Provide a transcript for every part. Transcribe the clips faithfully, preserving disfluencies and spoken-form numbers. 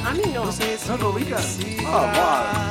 A mí no. ¿No lo ubican? Ah,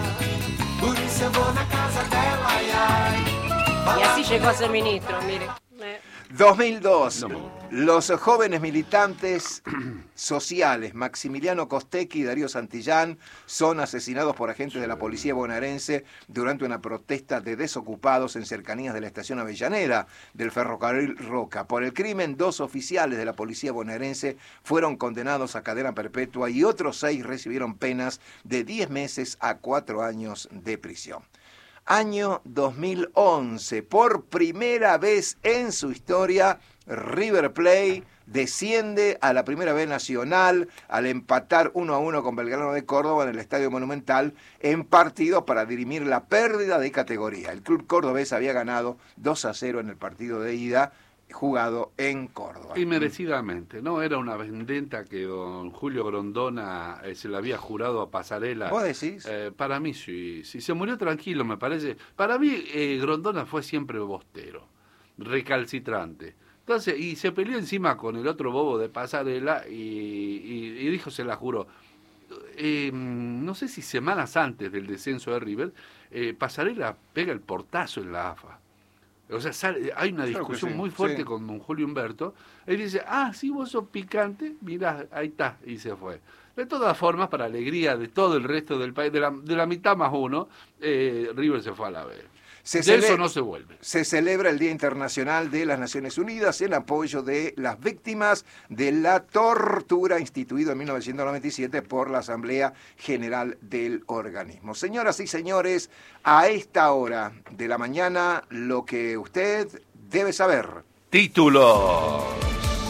Y así llegó a ser ministro, mire. Eh. dos mil dos, No. los jóvenes militantes sociales Maximiliano Costecchi y Darío Santillán son asesinados por agentes de la policía bonaerense durante una protesta de desocupados en cercanías de la estación Avellaneda del ferrocarril Roca. Por el crimen, dos oficiales de la policía bonaerense fueron condenados a cadena perpetua y otros seis recibieron penas de diez meses a cuatro años de prisión. Año dos mil once, por primera vez en su historia, River Plate desciende a la Primera B Nacional al empatar uno a uno con Belgrano de Córdoba en el Estadio Monumental en partido para dirimir la pérdida de categoría. El club cordobés había ganado dos a cero en el partido de ida jugado en Córdoba. Y merecidamente, ¿no? Era una vendetta que don Julio Grondona eh, se le había jurado a Pasarela. ¿Vos decís? Eh, para mí sí, sí, se murió tranquilo, me parece. Para mí eh, Grondona fue siempre bostero, recalcitrante. Entonces, y se peleó encima con el otro bobo de Pasarela y, y, y dijo, se la juró. Eh, no sé si semanas antes del descenso de River, eh, Pasarela pega el portazo en la A F A. O sea, sale, hay una discusión claro sí, muy fuerte sí. con don Julio Humberto. Él dice, ah, sí, vos sos picante, mirá, ahí está, y se fue. De todas formas, para alegría de todo el resto del país, de la, de la mitad más uno, eh, River se fue a la B. Se de cele- eso no se vuelve. Se celebra el Día Internacional de las Naciones Unidas en apoyo de las víctimas de la tortura instituido en mil novecientos noventa y siete por la Asamblea General del organismo. Señoras y señores, a esta hora de la mañana, lo que usted debe saber. Títulos.